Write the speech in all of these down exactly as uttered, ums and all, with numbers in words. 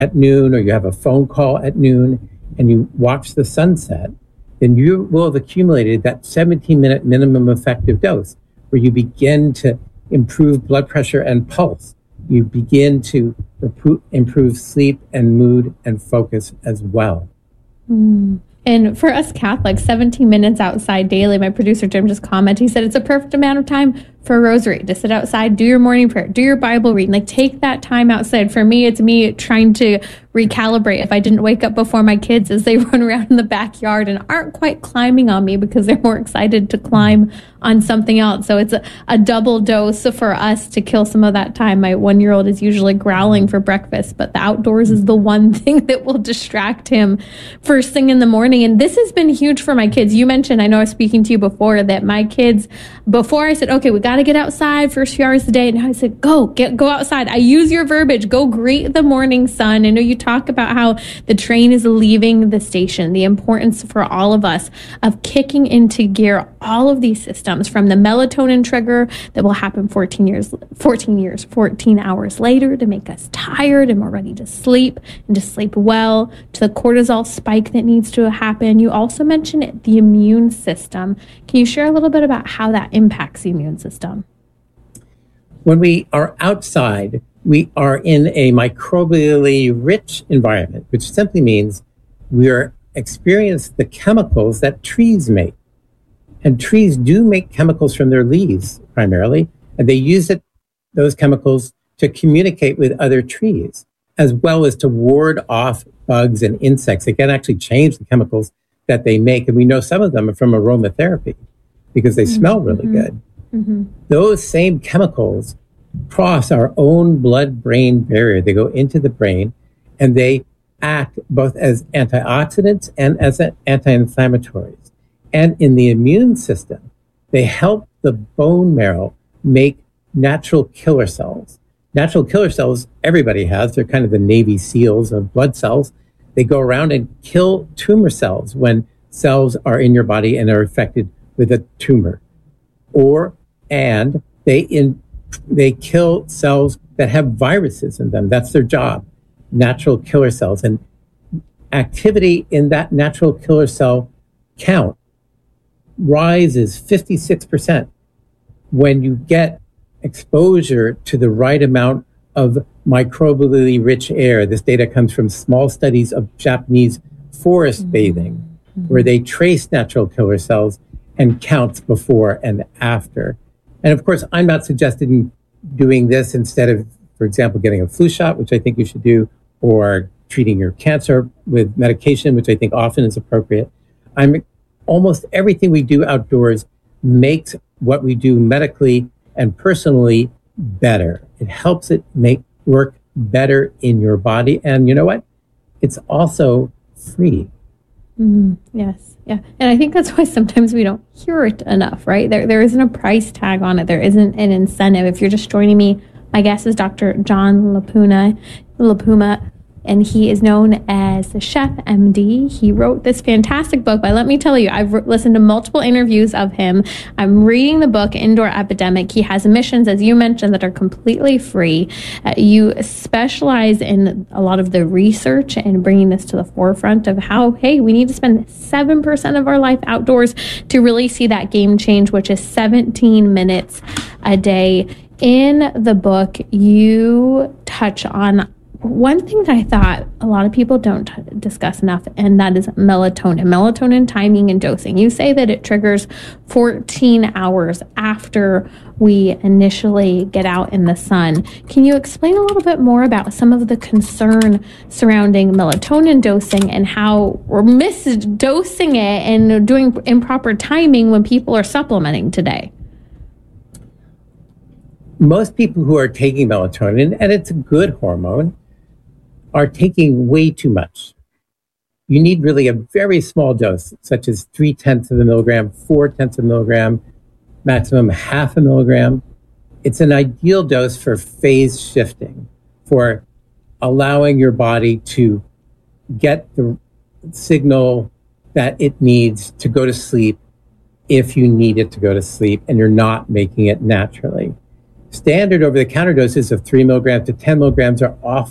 at noon or you have a phone call at noon and you watch the sunset, then you will have accumulated that seventeen minute minimum effective dose where you begin to improve blood pressure and pulse. You begin to improve sleep and mood and focus as well. Mm. And for us Catholics, seventeen minutes outside daily, my producer Jim just commented, he said it's a perfect amount of time for a rosary, to sit outside, do your morning prayer, do your Bible reading, like take that time outside. For me, it's me trying to recalibrate if I didn't wake up before my kids as they run around in the backyard and aren't quite climbing on me because they're more excited to climb on something else. So it's a, a double dose for us to kill some of that time. My one-year-old is usually growling for breakfast, but the outdoors is the one thing that will distract him first thing in the morning. And this has been huge for my kids. You mentioned, I know I was speaking to you before, that my kids, before I said, okay, we got to get outside first few hours a day. And now I said, go, get, go outside. I use your verbiage, go greet the morning sun. I know you talk about how the train is leaving the station, the importance for all of us of kicking into gear all of these systems, from the melatonin trigger that will happen fourteen years, fourteen years, fourteen hours later to make us tired and more ready to sleep and to sleep well, to the cortisol spike that needs to happen. You also mentioned the immune system. Can you share a little bit about how that impacts the immune system? When we are outside, we are in a microbially rich environment, which simply means we are experiencing the chemicals that trees make. And trees do make chemicals from their leaves primarily, and they use it, those chemicals to communicate with other trees, as well as to ward off bugs and insects. They can actually change the chemicals that they make. And we know some of them are from aromatherapy because they mm-hmm. smell really mm-hmm. good. Mm-hmm. Those same chemicals cross our own blood-brain barrier. They go into the brain and they act both as antioxidants and as anti-inflammatories. And in the immune system, they help the bone marrow make natural killer cells. Natural killer cells, everybody has. They're kind of the Navy SEALs of blood cells. They go around and kill tumor cells when cells are in your body and are affected with a tumor. Or, and they in, they kill cells that have viruses in them. That's their job, natural killer cells. And activity in that natural killer cell count rises fifty-six percent when you get exposure to the right amount of microbially rich air. This data comes from small studies of Japanese forest mm-hmm. bathing, mm-hmm. where they trace natural killer cells and counts before and after. And of course, I'm not suggesting doing this instead of, for example, getting a flu shot, which I think you should do, or treating your cancer with medication, which I think often is appropriate. I'm almost everything we do outdoors makes what we do medically and personally better. It helps it make work better in your body. And you know what? It's also free. Mm, yes. Yeah. And I think that's why sometimes we don't hear it enough, right? There, there isn't a price tag on it. There isn't an incentive. If you're just joining me, my guest is Doctor John LaPuma. LaPuma. And he is known as the Chef M D. He wrote this fantastic book, but let me tell you, I've re- listened to multiple interviews of him. I'm reading the book, Indoor Epidemic. He has missions, as you mentioned, that are completely free. Uh, you specialize in a lot of the research and bringing this to the forefront of how, hey, we need to spend seven percent of our life outdoors to really see that game change, which is seventeen minutes a day. In the book, you touch on one thing that I thought a lot of people don't t- discuss enough, and that is melatonin. Melatonin timing and dosing. You say that it triggers fourteen hours after we initially get out in the sun. Can you explain a little bit more about some of the concern surrounding melatonin dosing and how we're misdosing it and doing improper timing when people are supplementing today? Most people who are taking melatonin, and it's a good hormone, are taking way too much. You need really a very small dose, such as three tenths of a milligram, four tenths of a milligram, maximum half a milligram. It's an ideal dose for phase shifting, for allowing your body to get the signal that it needs to go to sleep if you need it to go to sleep and you're not making it naturally. Standard over-the-counter doses of three milligrams to ten milligrams are often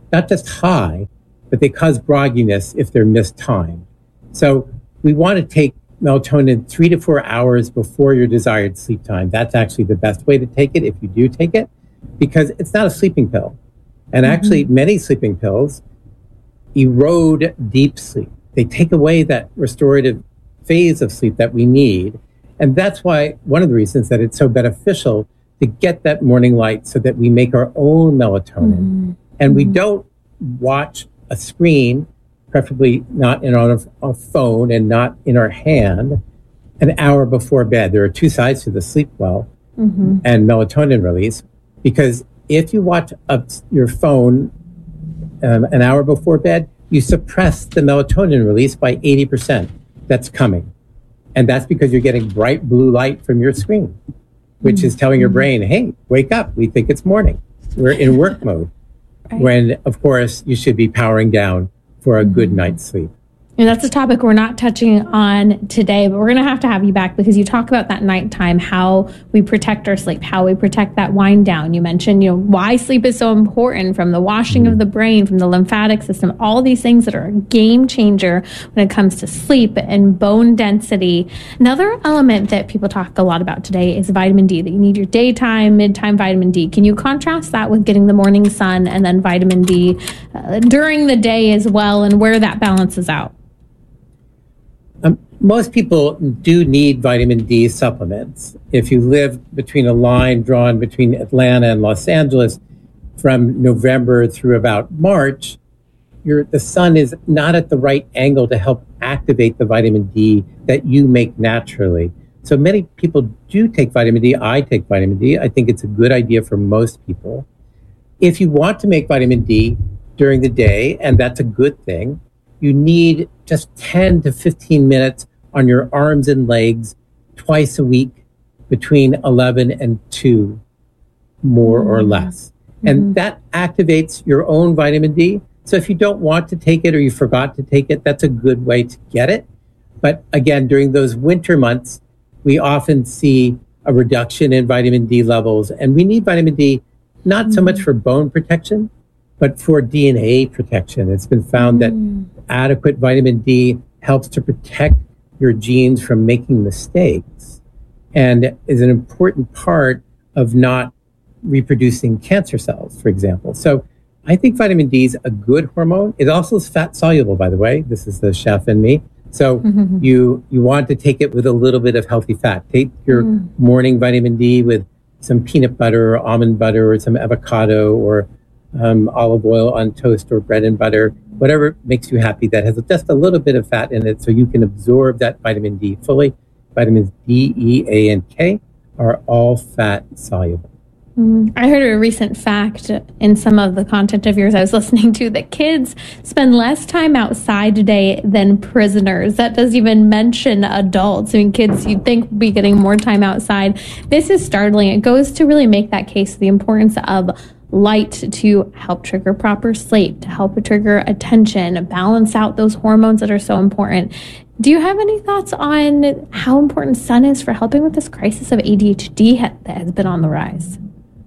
not just high, but they cause grogginess if they're mistimed. So we want to take melatonin three to four hours before your desired sleep time. That's actually the best way to take it if you do take it, because it's not a sleeping pill. And mm-hmm. actually, many sleeping pills erode deep sleep. They take away that restorative phase of sleep that we need. And that's why one of the reasons that it's so beneficial to get that morning light so that we make our own melatonin. Mm-hmm. And we don't watch a screen, preferably not in on a, a phone and not in our hand, an hour before bed. There are two sides to the sleep well mm-hmm. and melatonin release, because if you watch up your phone um, an hour before bed, you suppress the melatonin release by eighty percent. That's coming. And that's because you're getting bright blue light from your screen, which mm-hmm. is telling your brain, hey, wake up. We think it's morning. We're in work mode. Right. When, of course, you should be powering down for a good night's sleep. And that's a topic we're not touching on today, but we're going to have to have you back because you talk about that nighttime, how we protect our sleep, how we protect that wind down. You mentioned, you know, why sleep is so important, from the washing mm-hmm. of the brain, from the lymphatic system, all these things that are a game changer when it comes to sleep and bone density. Another element that people talk a lot about today is vitamin D, that you need your daytime, midtime vitamin D. Can you contrast that with getting the morning sun and then vitamin D uh, during the day as well, and where that balances out? Um, most people do need vitamin D supplements. If you live between a line drawn between Atlanta and Los Angeles from November through about March, your, the sun is not at the right angle to help activate the vitamin D that you make naturally. So many people do take vitamin D. I take vitamin D. I think it's a good idea for most people. If you want to make vitamin D during the day, and that's a good thing, you need just ten to fifteen minutes on your arms and legs twice a week between eleven and two, more or less. Mm-hmm. And that activates your own vitamin D. So if you don't want to take it or you forgot to take it, that's a good way to get it. But again, during those winter months, we often see a reduction in vitamin D levels. And we need vitamin D not mm-hmm. so much for bone protection, but for D N A protection. It's been found mm. that adequate vitamin D helps to protect your genes from making mistakes and is an important part of not reproducing cancer cells, for example. So I think vitamin D is a good hormone. It also is fat soluble, by the way. This is the chef in me. So mm-hmm. you you want to take it with a little bit of healthy fat. Take your mm. morning vitamin D with some peanut butter or almond butter or some avocado or Um, olive oil on toast or bread and butter, whatever makes you happy that has just a little bit of fat in it so you can absorb that vitamin D fully. Vitamins D, E, A, and K are all fat soluble. Mm, I heard a recent fact in some of the content of yours I was listening to that kids spend less time outside today than prisoners. That doesn't even mention adults. I mean, kids you'd think would be getting more time outside. This is startling. It goes to really make that case the importance of light to help trigger proper sleep, to help trigger attention, balance out those hormones that are so important. Do you have any thoughts on how important sun is for helping with this crisis of A D H D that has been on the rise?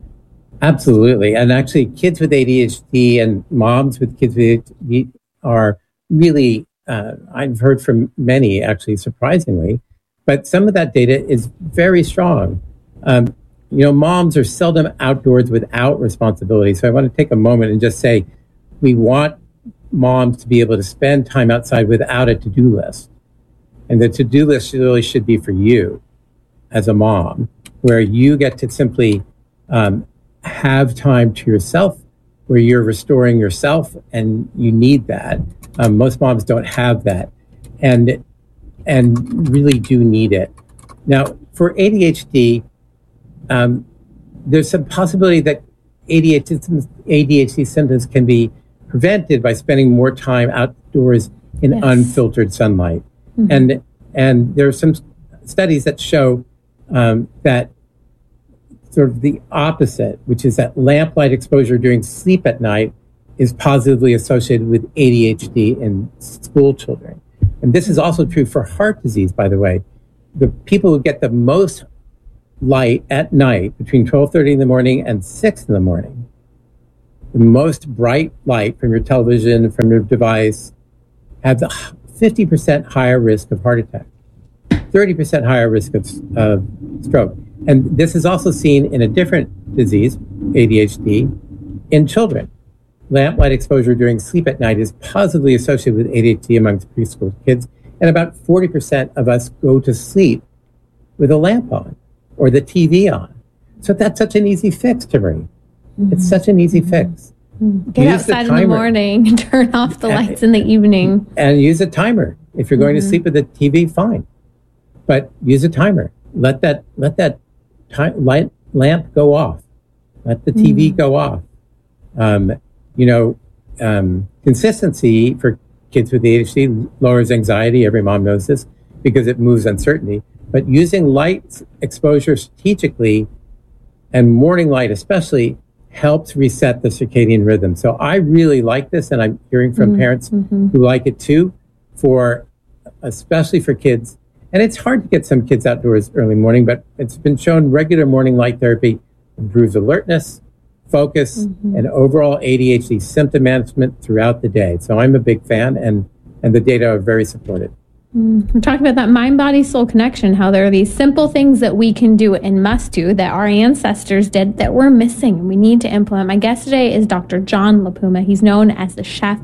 Absolutely. And actually, kids with A D H D and moms with kids with A D H D are really, uh, I've heard from many, actually, surprisingly, but some of that data is very strong. Um, You know, moms are seldom outdoors without responsibility. So I want to take a moment and just say, we want moms to be able to spend time outside without a to-do list. And the to-do list really should be for you as a mom, where you get to simply um, have time to yourself, where you're restoring yourself, and you need that. Um, most moms don't have that and and really do need it. Now, for A D H D, Um, there's some possibility that A D H D, A D H D symptoms can be prevented by spending more time outdoors in yes. unfiltered sunlight. Mm-hmm. And and there are some studies that show um, that sort of the opposite, which is that lamplight exposure during sleep at night is positively associated with A D H D in school children. And this is also true for heart disease, by the way. The people who get the most light at night between twelve thirty in the morning and six in the morning the most bright light from your television, from your device, have the fifty percent higher risk of heart attack, thirty percent higher risk of uh, stroke. And this is also seen in a different disease, A D H D, in children. Lamplight exposure during sleep at night is positively associated with A D H D amongst preschool kids, and about forty percent of us go to sleep with a lamp on or the T V on. So that's such an easy fix to me. Mm-hmm. It's such an easy fix. Get use outside the in the morning and turn off the and, lights in the evening. And use a timer. If you're going mm-hmm. to sleep with the T V, fine. But use a timer. Let that let that ti- light lamp go off. Let the T V mm-hmm. go off. Um, you know, um, consistency for kids with A D H D lowers anxiety. Every mom knows this because it moves uncertainty. But using light exposure strategically, and morning light especially, helps reset the circadian rhythm. So I really like this, and I'm hearing from mm-hmm. parents mm-hmm. who like it too, for especially for kids. And it's hard to get some kids outdoors early morning, but it's been shown regular morning light therapy improves alertness, focus, mm-hmm. and overall A D H D symptom management throughout the day. So I'm a big fan, and, and the data are very supportive. Mm, we're talking about that mind-body-soul connection, how there are these simple things that we can do and must do that our ancestors did that we're missing and we need to implement. My guest today is Doctor John LaPuma. He's known as the Chef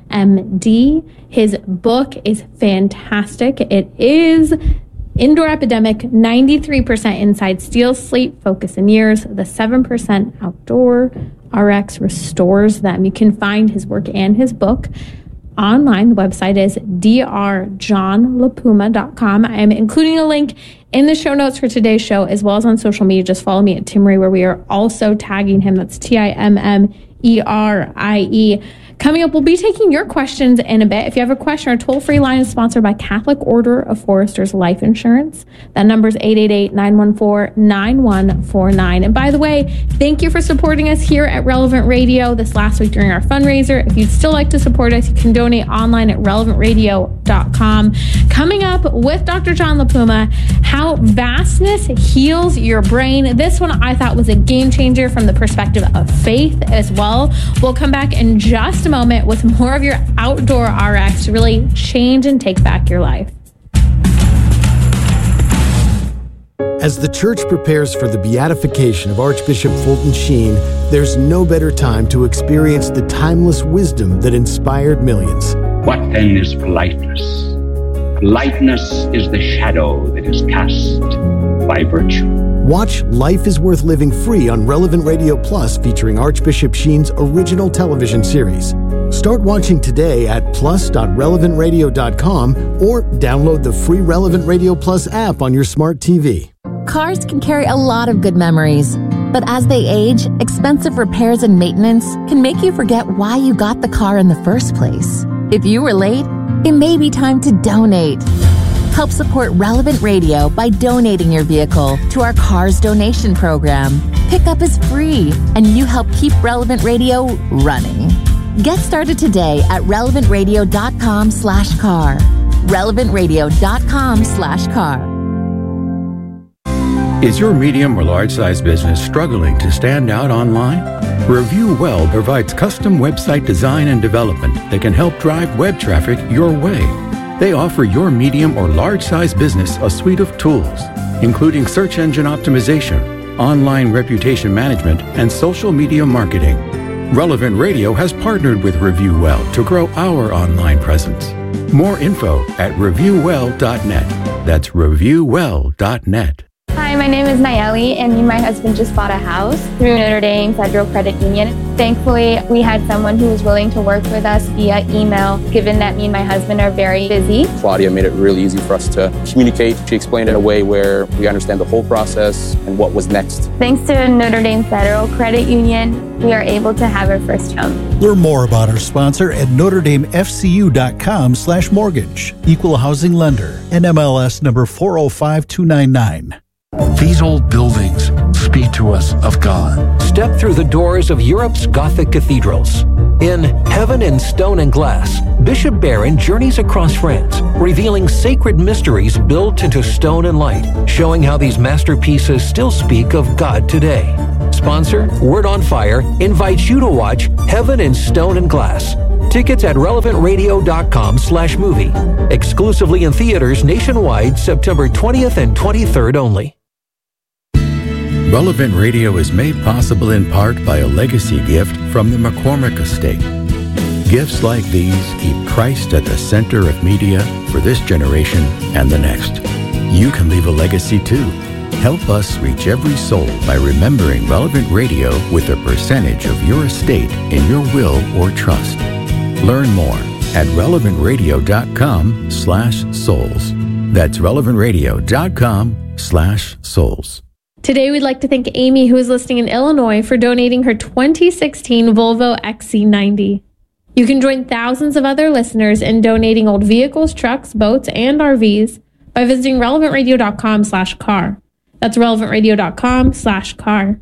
M D. His book is fantastic. It is Indoor Epidemic, ninety-three percent inside, steals sleep, focus, and years. The seven percent outdoor R X restores them. You can find his work and his book online. The website is d r john lapuma dot com. I am including a link in the show notes for today's show, as well as on social media. Just follow me at Timmerie, where we are also tagging him. That's T I M M E R I E. Coming up, we'll be taking your questions in a bit. If you have a question, our toll-free line is sponsored by Catholic Order of Foresters Life Insurance. That number is eight eight eight, nine one four, nine one four nine. And by the way, thank you for supporting us here at Relevant Radio this last week during our fundraiser. If you'd still like to support us, you can donate online at relevant radio dot com. Coming up with Doctor John LaPuma, how vastness heals your brain. This one I thought was a game changer from the perspective of faith as well. We'll come back in just a moment with more of your outdoor R X to really change and take back your life. As the Church prepares for the beatification of Archbishop Fulton Sheen, there's no better time to experience the timeless wisdom that inspired millions. What then is politeness? Politeness is the shadow that is cast by virtue. Watch Life is Worth Living free on Relevant Radio Plus, featuring Archbishop Sheen's original television series. Start watching today at plus dot relevant radio dot com or download the free Relevant Radio Plus app on your smart T V. Cars can carry a lot of good memories, but as they age, expensive repairs and maintenance can make you forget why you got the car in the first place. If you were late, it may be time to donate. Help support Relevant Radio by donating your vehicle to our Cars Donation Program. Pickup is free, and you help keep Relevant Radio running. Get started today at relevant radio dot com slash car. relevant radio dot com slash car. Is your medium or large-size business struggling to stand out online? ReviewWell provides custom website design and development that can help drive web traffic your way. They offer your medium or large-size business a suite of tools, including search engine optimization, online reputation management, and social media marketing. Relevant Radio has partnered with ReviewWell to grow our online presence. More info at review well dot net. That's review well dot net. Hi, my name is Nayeli, and me and my husband just bought a house through Notre Dame Federal Credit Union. Thankfully, we had someone who was willing to work with us via email, given that me and my husband are very busy. Claudia made it really easy for us to communicate. She explained it in a way where we understand the whole process and what was next. Thanks to Notre Dame Federal Credit Union, we are able to have our first home. Learn more about our sponsor at notre dame f c u dot com slash mortgage. Equal housing lender. N M L S number four oh five two nine nine. These old buildings speak to us of God. Step through the doors of Europe's Gothic cathedrals. In Heaven in Stone and Glass, Bishop Barron journeys across France, revealing sacred mysteries built into stone and light, showing how these masterpieces still speak of God today. Sponsor, Word on Fire, invites you to watch Heaven in Stone and Glass. Tickets at relevant radio dot com slash movie. Exclusively in theaters nationwide, September twentieth and twenty-third only. Relevant Radio is made possible in part by a legacy gift from the McCormick Estate. Gifts like these keep Christ at the center of media for this generation and the next. You can leave a legacy too. Help us reach every soul by remembering Relevant Radio with a percentage of your estate in your will or trust. Learn more at relevant radio dot com slash souls. That's relevant radio dot com slash souls. Today, we'd like to thank Amy, who is listening in Illinois, for donating her twenty sixteen Volvo X C ninety. You can join thousands of other listeners in donating old vehicles, trucks, boats, and R Vs by visiting relevant radio dot com slash car. That's relevant radio dot com slash car.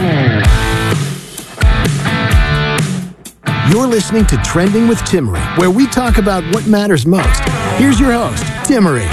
You're listening to Trending with Timmery, where we talk about what matters most. Here's your host, Timmery.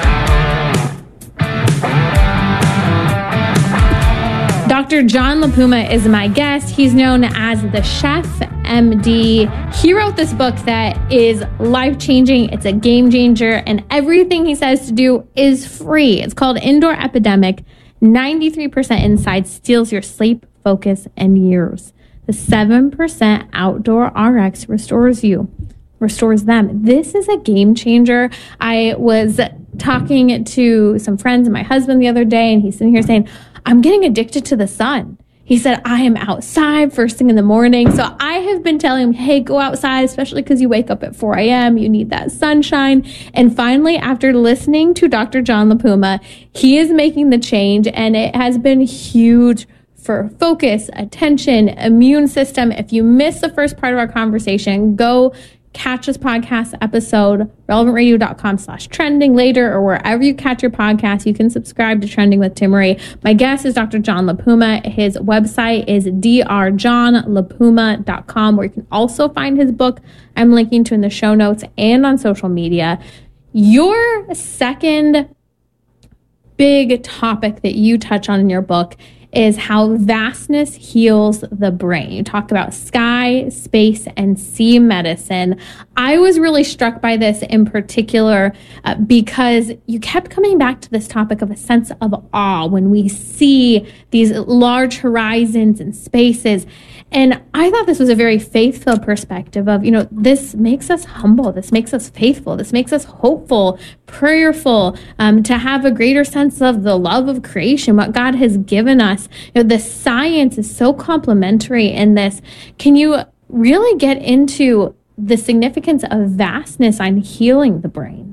Doctor John LaPuma is my guest. He's known as the Chef M D. He wrote this book that is life-changing. It's a game changer, and everything he says to do is free. It's called Indoor Epidemic. ninety-three percent inside steals your sleep, focus, and years. The seven percent Outdoor R X restores you, restores them. This is a game changer. I was talking to some friends and my husband the other day, and he's sitting here saying, I'm getting addicted to the sun. He said, I am outside first thing in the morning. So I have been telling him, hey, go outside, especially because you wake up at four a.m. You need that sunshine. And finally, after listening to Doctor John LaPuma, he is making the change, and it has been huge for focus, attention, immune system. If you missed the first part of our conversation, go catch this podcast episode, relevant radio dot com slash trending later, or wherever you catch your podcast. You can subscribe to Trending with Timmery. My guest is Doctor John LaPuma. His website is d r john lapuma dot com, where you can also find his book. I'm linking to in the show notes and on social media. Your second big topic that you touch on in your book is how vastness heals the brain. You talk about sky, space, and sea medicine. I was really struck by this in particular uh, because you kept coming back to this topic of a sense of awe when we see these large horizons and spaces. And I thought this was a very faithful perspective of, you know, this makes us humble. This makes us faithful. This makes us hopeful, prayerful, um, to have a greater sense of the love of creation, what God has given us. You know, the science is so complementary in this. Can you really get into the significance of vastness on healing the brain?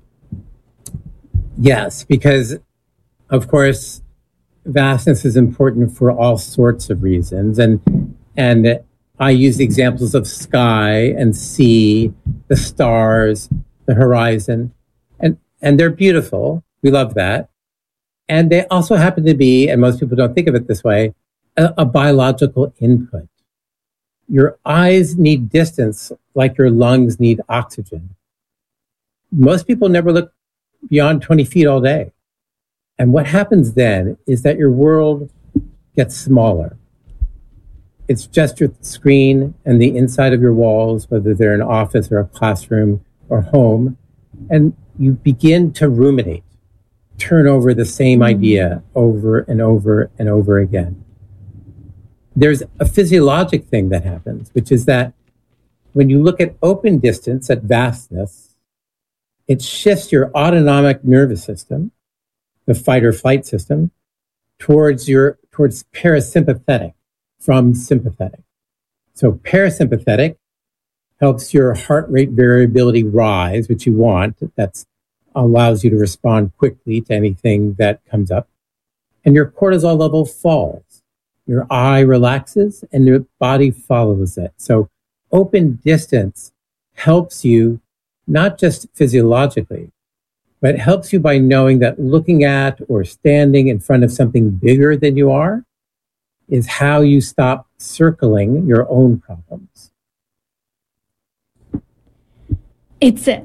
Yes, because, of course, vastness is important for all sorts of reasons. And And I use examples of sky and sea, the stars, the horizon, and, and they're beautiful. We love that. And they also happen to be, and most people don't think of it this way, a, a biological input. Your eyes need distance like your lungs need oxygen. Most people never look beyond twenty feet all day. And what happens then is that your world gets smaller. It's just your screen and the inside of your walls, whether they're an office or a classroom or home. And you begin to ruminate, turn over the same idea over and over and over again. There's a physiologic thing that happens, which is that when you look at open distance, at vastness, it shifts your autonomic nervous system, the fight or flight system, towards your towards parasympathetic from sympathetic. So parasympathetic helps your heart rate variability rise, which you want. That allows you to respond quickly to anything that comes up. And your cortisol level falls. Your eye relaxes and your body follows it. So open distance helps you not just physiologically, but it helps you by knowing that looking at or standing in front of something bigger than you are is how you stop circling your own problems. It's a,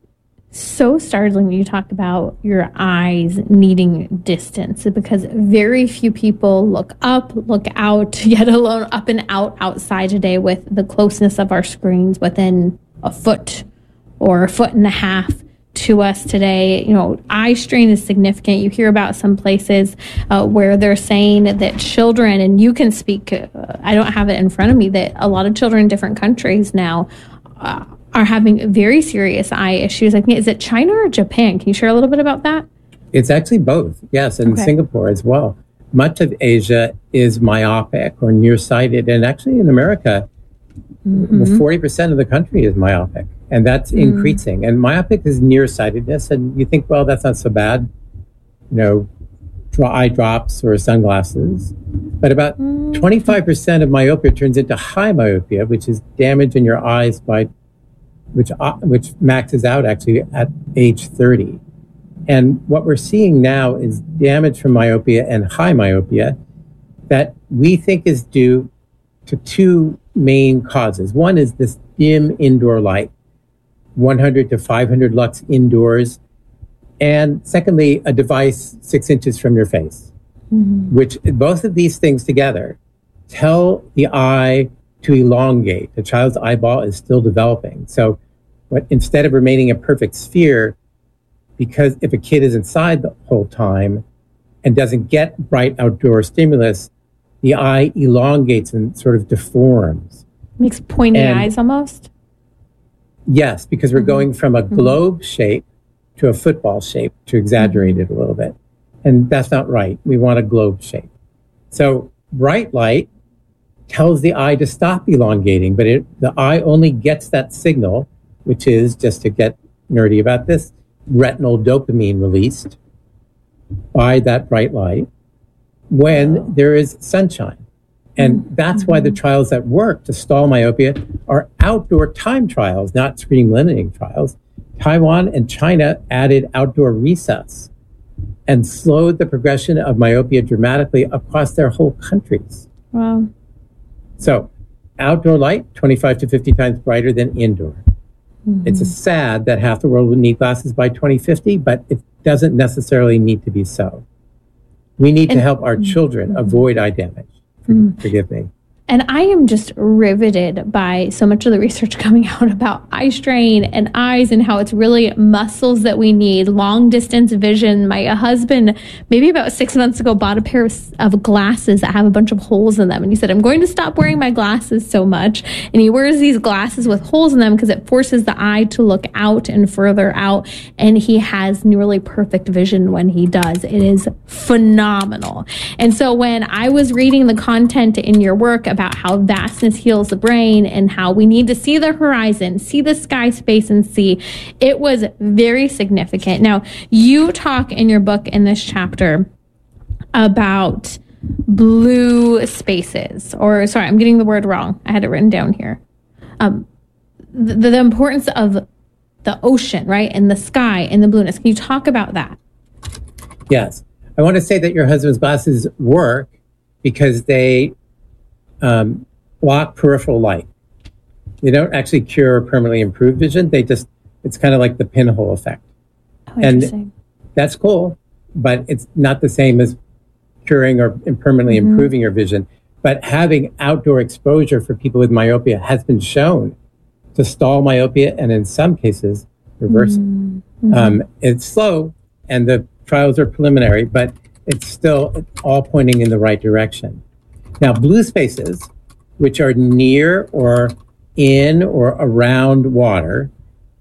so startling when you talk about your eyes needing distance, because very few people look up, look out, yet alone up and out outside today with the closeness of our screens within a foot or a foot and a half to us today. You know, eye strain is significant. You hear about some places uh, where they're saying that children, and you can speak, uh, I don't have it in front of me, that a lot of children in different countries now uh, are having very serious eye issues. I think, is it China or Japan? Can you share a little bit about that? It's actually both, yes, and okay. Singapore as well. Much of Asia is myopic or nearsighted, and actually in America, mm-hmm. forty percent of the country is myopic, and that's mm. increasing. And myopic is nearsightedness, and you think, well, that's not so bad, you know, eye drops or sunglasses. But about mm. twenty-five percent of myopia turns into high myopia, which is damage in your eyes by which uh, which maxes out actually at age thirty. And what we're seeing now is damage from myopia and high myopia that we think is due to two main causes. One is this dim indoor light, one hundred to five hundred lux indoors. And secondly, a device six inches from your face, mm-hmm. which both of these things together tell the eye to elongate. The child's eyeball is still developing. So what, instead of remaining a perfect sphere, because if a kid is inside the whole time and doesn't get bright outdoor stimulus, the eye elongates and sort of deforms. Makes pointy and, eyes almost? Yes, because we're mm-hmm. going from a globe mm-hmm. shape to a football shape, to exaggerate mm-hmm. it a little bit. And that's not right. We want a globe shape. So bright light tells the eye to stop elongating, but it, the eye only gets that signal, which is, just to get nerdy about this, retinal dopamine released by that bright light when oh. there is sunshine. And that's mm-hmm. why the trials that work to stall myopia are outdoor time trials, not screen limiting trials. Taiwan and China added outdoor recess and slowed the progression of myopia dramatically across their whole countries. Wow. So outdoor light, twenty-five to fifty times brighter than indoor. Mm-hmm. It's a sad that half the world would need glasses by twenty fifty, but it doesn't necessarily need to be so. We need and, to help our children mm-hmm. avoid eye damage. For, mm-hmm. Forgive me. And I am just riveted by so much of the research coming out about eye strain and eyes and how it's really muscles that we need, long distance vision. My husband, maybe about six months ago, bought a pair of, of glasses that have a bunch of holes in them. And he said, I'm going to stop wearing my glasses so much. And he wears these glasses with holes in them because it forces the eye to look out and further out. And he has nearly perfect vision when he does. It is phenomenal. And so when I was reading the content in your work about about how vastness heals the brain and how we need to see the horizon, see the sky, space, and sea, it was very significant. Now, you talk in your book in this chapter about blue spaces, or sorry, I'm getting the word wrong. I had it written down here. Um, the, the importance of the ocean, right, and the sky and the blueness. Can you talk about that? Yes. I want to say that your husband's glasses work because they Um, block peripheral light. They don't actually cure or permanently improve vision. They just, it's kind of like the pinhole effect. Oh, and that's cool, but it's not the same as curing or permanently mm-hmm. improving your vision. But having outdoor exposure for people with myopia has been shown to stall myopia and in some cases reverse it. Mm-hmm. Um, it's slow and the trials are preliminary, but it's still all pointing in the right direction. Now, blue spaces, which are near or in or around water,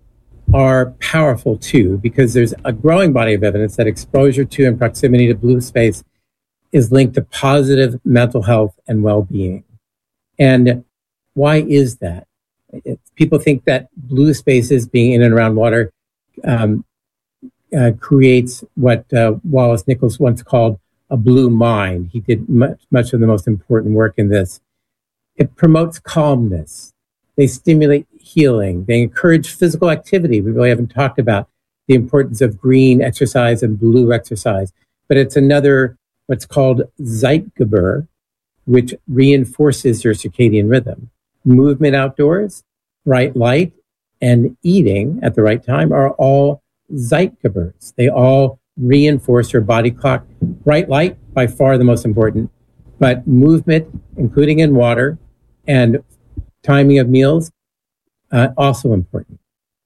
are powerful too, because there's a growing body of evidence that exposure to and proximity to blue space is linked to positive mental health and well-being. And why is that? It, people think that blue spaces, being in and around water, um, uh, creates what uh, Wallace Nichols once called a blue mind. He did much, much of the most important work in this. It promotes calmness. They stimulate healing. They encourage physical activity. We really haven't talked about the importance of green exercise and blue exercise. But it's another, what's called Zeitgeber, which reinforces your circadian rhythm. Movement outdoors, bright light, and eating at the right time are all Zeitgebers. They all reinforce your body clock. Bright light, by far the most important, but movement, including in water, and timing of meals, uh, also important.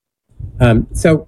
Um, so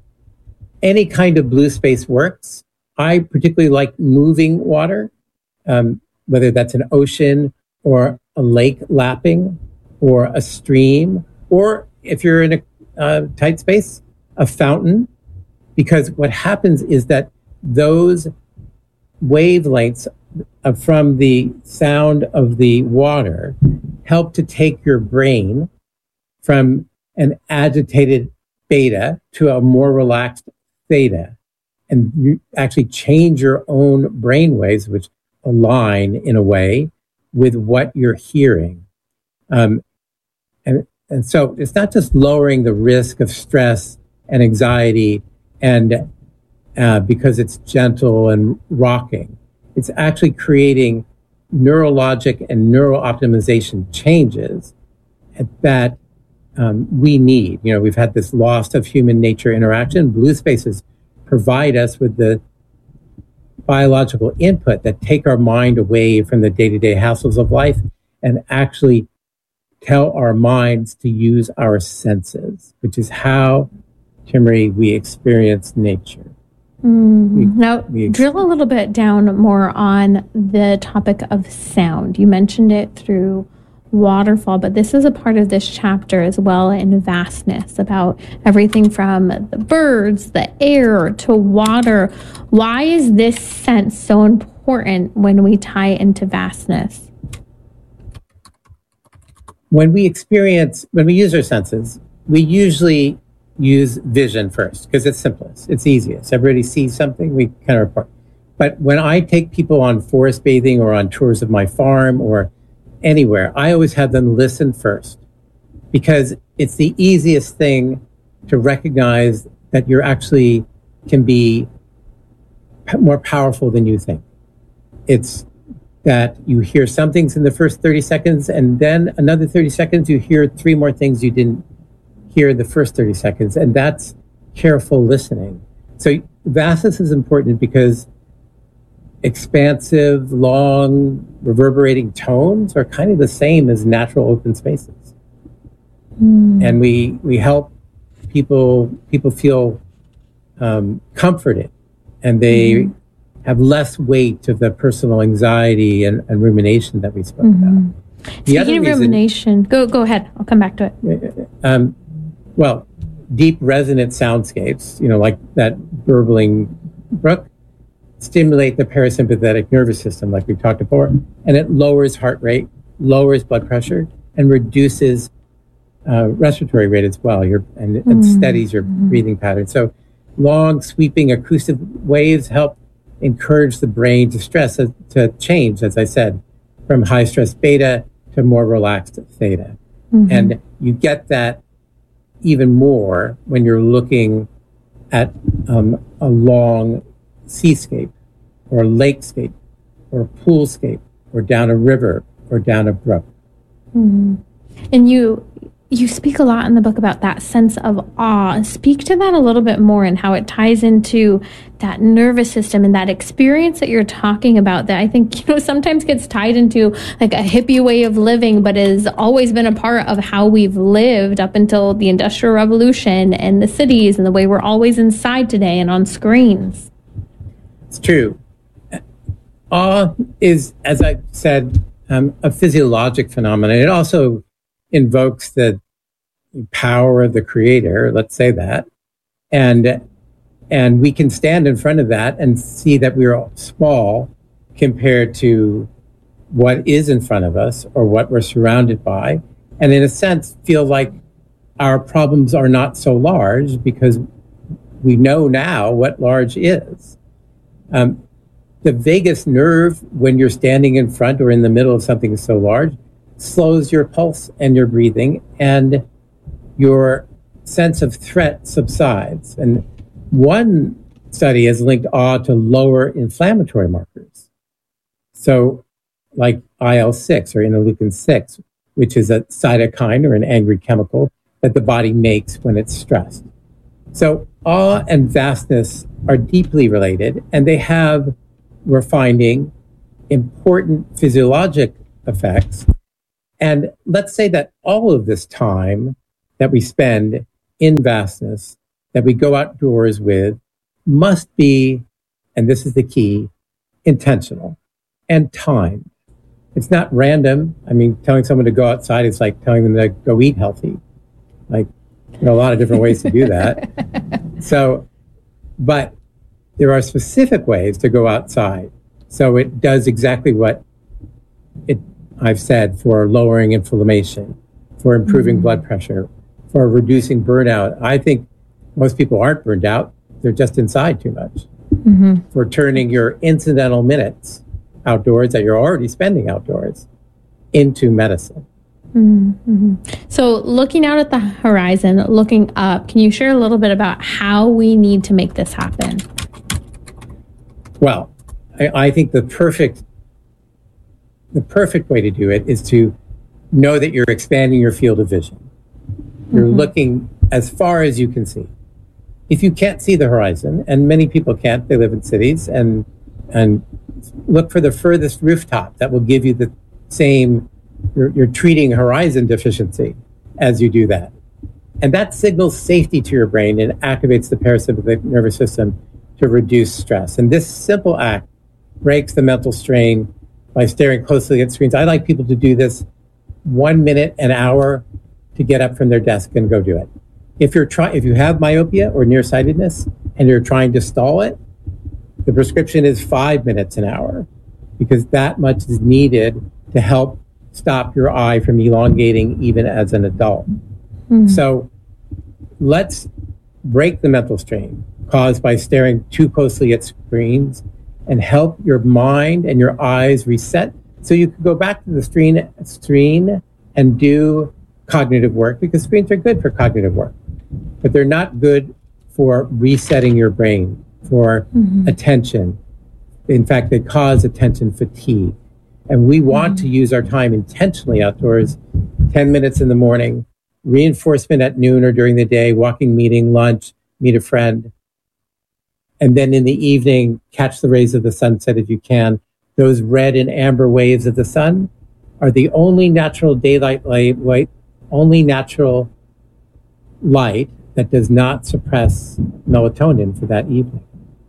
any kind of blue space works. I particularly like moving water, um, whether that's an ocean or a lake lapping or a stream, or if you're in a uh, tight space, a fountain, because what happens is that those wavelengths uh, from the sound of the water help to take your brain from an agitated beta to a more relaxed theta. And you actually change your own brain waves, which align in a way with what you're hearing. Um, and, and so it's not just lowering the risk of stress and anxiety and uh, because it's gentle and rocking. It's actually creating neurologic and neural optimization changes that um, we need. You know, we've had this loss of human nature interaction. Blue spaces provide us with the biological input that take our mind away from the day-to-day hassles of life and actually tell our minds to use our senses, which is how, Timmerie, we experience nature. Mm. We, now, we drill a little bit down more on the topic of sound. You mentioned it through waterfall, but this is a part of this chapter as well in vastness, about everything from the birds, the air, to water. Why is this sense so important when we tie into vastness? When we experience, when we use our senses, we usually use vision first because it's simplest, it's easiest. Everybody sees something, we kind of report. But when I take people on forest bathing or on tours of my farm or anywhere, I always have them listen first because it's the easiest thing to recognize that you're actually can be p- more powerful than you think. It's that you hear some things in the first thirty seconds and then another thirty seconds, you hear three more things you didn't hear in the first thirty seconds. And that's careful listening. So vastness is important because expansive, long, reverberating tones are kind of the same as natural open spaces. Mm. And we we help people people feel um, comforted, and they mm. have less weight of the personal anxiety and, and rumination that we spoke mm-hmm. about. The Speaking of reason, rumination, go go ahead. I'll come back to it. Um, well, deep resonant soundscapes, you know, like that burbling brook, stimulate the parasympathetic nervous system, like we talked before, and it lowers heart rate, lowers blood pressure, and reduces uh, respiratory rate as well, your, and, mm. and steadies your mm. breathing pattern. So long, sweeping acoustic waves help encourage the brain to stress, uh, to change, as I said, from high stress beta to more relaxed theta. Mm-hmm. And you get that even more when you're looking at um, a long seascape or lakescape or poolscape or down a river or down a brook. Mm-hmm. And you you speak a lot in the book about that sense of awe. Speak to that a little bit more and how it ties into that nervous system and that experience that you're talking about that I think, you know, sometimes gets tied into like a hippie way of living, but has always been a part of how we've lived up until the Industrial Revolution and the cities and the way we're always inside today and on screens. It's true. Awe is, as I said, um, a physiologic phenomenon. It also invokes the power of the creator, let's say that. And, and we can stand in front of that and see that we're small compared to what is in front of us or what we're surrounded by. And in a sense, feel like our problems are not so large because we know now what large is. Um, the vagus nerve, when you're standing in front or in the middle of something so large, slows your pulse and your breathing, and your sense of threat subsides. And One study has linked awe to lower inflammatory markers. So like I L six or interleukin six, which is a cytokine or an angry chemical that the body makes when it's stressed. So awe and vastness are deeply related, and they have, we're finding, important physiologic effects. And let's say that all of this time that we spend in vastness, that we go outdoors with, must be, and this is the key, intentional and timed. It's not random. I mean, telling someone to go outside is like telling them to go eat healthy. Like, there are a lot of different ways to do that. So, but there are specific ways to go outside. So it does exactly what it I've said for lowering inflammation, for improving mm-hmm. blood pressure, for reducing burnout. I think most people aren't burned out. They're just inside too much. Mm-hmm. For turning your incidental minutes outdoors that you're already spending outdoors into medicine. Mm-hmm. So looking out at the horizon, looking up, can you share a little bit about how we need to make this happen? Well, I, I think the perfect the perfect way to do it is to know that you're expanding your field of vision. You're mm-hmm. looking as far as you can see. If you can't see the horizon, and many people can't, they live in cities, and and look for the furthest rooftop that will give you the same, you're, you're treating horizon deficiency as you do that. And that signals safety to your brain and activates the parasympathetic nervous system to reduce stress. And this simple act breaks the mental strain by staring closely at screens. I like people to do this one minute, an hour to get up from their desk and go do it. If you're trying, if you have myopia or nearsightedness and you're trying to stall it, the prescription is five minutes an hour, because that much is needed to help stop your eye from elongating even as an adult. Mm-hmm. So let's break the mental strain caused by staring too closely at screens and help your mind and your eyes reset so you can go back to the screen, screen and do cognitive work, because screens are good for cognitive work, but they're not good for resetting your brain, for mm-hmm. attention. In fact, they cause attention fatigue. And we want mm-hmm. to use our time intentionally outdoors, ten minutes in the morning, reinforcement at noon or during the day, walking, meeting, lunch, meet a friend. And then in the evening, catch the rays of the sunset if you can. Those red and amber waves of the sun are the only natural daylight light, light only natural light that does not suppress melatonin for that evening.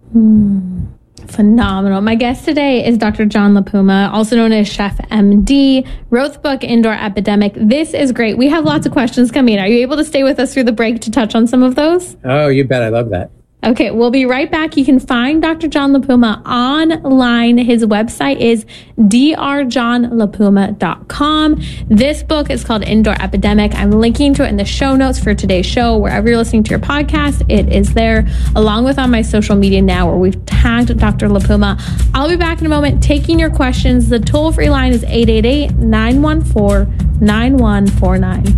Mm, phenomenal. My guest today is Doctor John LaPuma, also known as Chef M D, wrote the book Indoor Epidemic. This is great. We have lots of questions coming. Are you able to stay with us through the break to touch on some of those? Oh, you bet. I love that. Okay, we'll be right back. You can find Doctor John LaPuma online. His website is d r john lapuma dot com. This book is called Indoor Epidemic. I'm linking to it in the show notes for today's show. Wherever you're listening to your podcast, it is there, along with on my social media now, where we've tagged Doctor LaPuma. I'll be back in a moment taking your questions. The toll-free line is eight eight eight, nine one four, nine one four nine.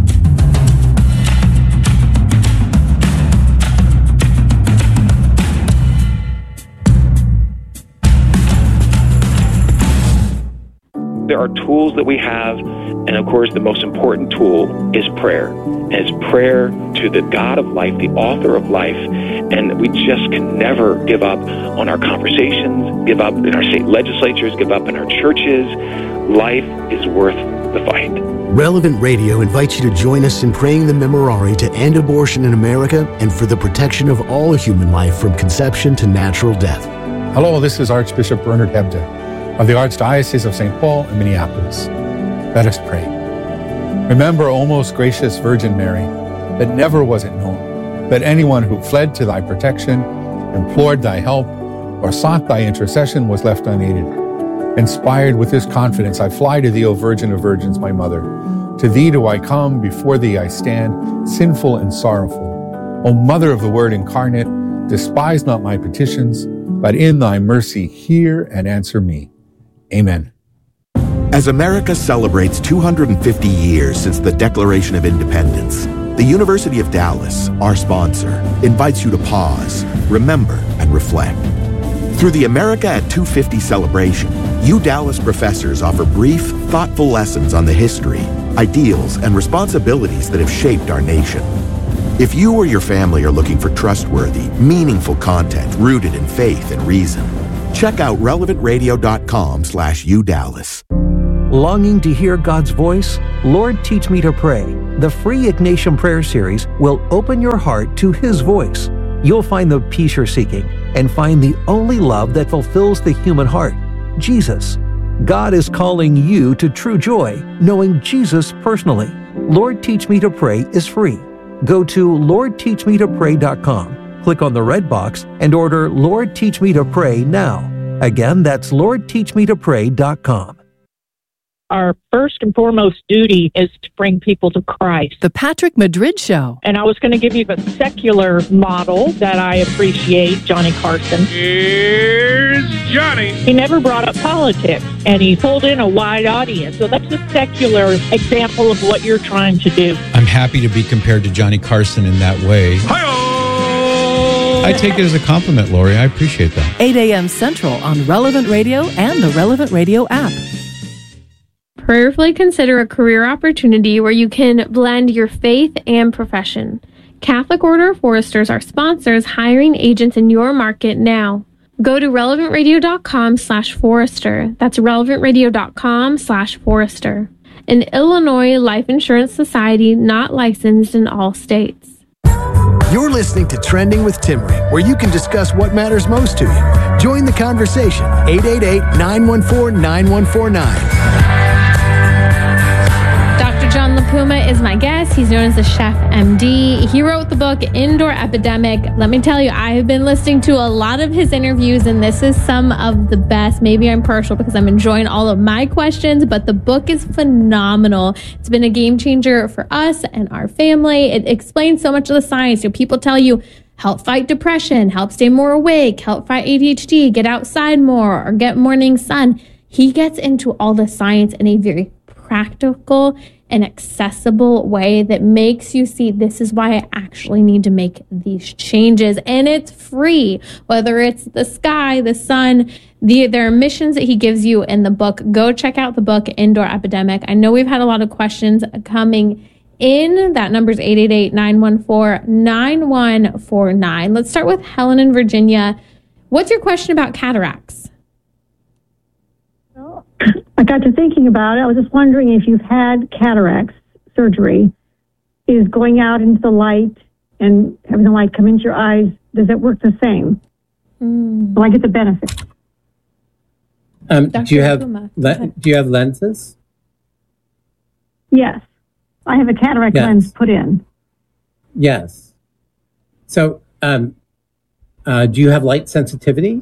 There are tools that we have, and of course the most important tool is prayer. And it's prayer to the God of life, the author of life, and we just can never give up on our conversations, give up in our state legislatures, give up in our churches. Life is worth the fight. Relevant Radio invites you to join us in praying the Memorare to end abortion in America and for the protection of all human life from conception to natural death. Hello, this is Archbishop Bernard Hebda of the Archdiocese of Saint Paul in Minneapolis. Let us pray. Remember, O most gracious Virgin Mary, that never was it known that anyone who fled to thy protection, implored thy help, or sought thy intercession was left unaided. Inspired with this confidence, I fly to thee, O Virgin of Virgins, my Mother. To thee do I come, before thee I stand, sinful and sorrowful. O Mother of the Word incarnate, despise not my petitions, but in thy mercy hear and answer me. Amen. As America celebrates two hundred fifty years since the Declaration of Independence, The University of Dallas, our sponsor, invites you to pause, remember, and reflect. Through the America at two fifty celebration, U Dallas professors offer brief, thoughtful lessons on the history, ideals, and responsibilities that have shaped our nation. If you or your family are looking for trustworthy, meaningful content rooted in faith and reason, check out relevant radio dot com slash U Dallas. Longing to hear God's voice? Lord, Teach Me to Pray. The free Ignatian Prayer Series will open your heart to His voice. You'll find the peace you're seeking and find the only love that fulfills the human heart, Jesus. God is calling you to true joy, knowing Jesus personally. Lord, Teach Me to Pray is free. Go to lord teach me to pray dot com, click on the red box, and order Lord, Teach Me to Pray now. Again, that's lord teach me to pray dot com. Our first and foremost duty is to bring people to Christ. The Patrick Madrid Show. And I was going to give you a secular model that I appreciate, Johnny Carson. Here's Johnny. He never brought up politics, and he pulled in a wide audience. So that's a secular example of what you're trying to do. I'm happy to be compared to Johnny Carson in that way. Hi-oh! I take it as a compliment, Lori. I appreciate that. eight a.m. Central on Relevant Radio and the Relevant Radio app. Prayerfully consider a career opportunity where you can blend your faith and profession. Catholic Order of Foresters are sponsors hiring agents in your market now. Go to relevant radio dot com slash forester. That's relevant radio dot com slash forester. An Illinois Life Insurance Society not licensed in all states. You're listening to Trending with Timmerie, where you can discuss what matters most to you. Join the conversation. eight eight eight, nine one four, nine one four nine. Doctor John LaPuma is my guest. He's known as the Chef M D. He wrote the book Indoor Epidemic. Let me tell you, I have been listening to a lot of his interviews, and this is some of the best. Maybe I'm partial because I'm enjoying all of my questions, but the book is phenomenal. It's been a game changer for us and our family. It explains so much of the science. You know, people tell you, help fight depression, help stay more awake, help fight A D H D, get outside more, or get morning sun. He gets into all the science in a very practical and accessible way that makes you see this is why I actually need to make these changes. And it's free, whether it's the sky, the sun, the there are missions that he gives you in the book. Go check out the book, Indoor Epidemic. I know we've had a lot of questions coming in. That number is eight eight eight, nine one four, nine one four nine. Let's start with Helen in Virginia. What's your question about cataracts? I got to thinking about it. I was just wondering if you've had cataracts surgery, is going out into the light and having the light come into your eyes, does it work the same? Mm. Will I get the benefit? Um, do you have le- do you have lenses? Yes, I have a cataract yes. lens put in. Yes. So, um, uh, do you have light sensitivity?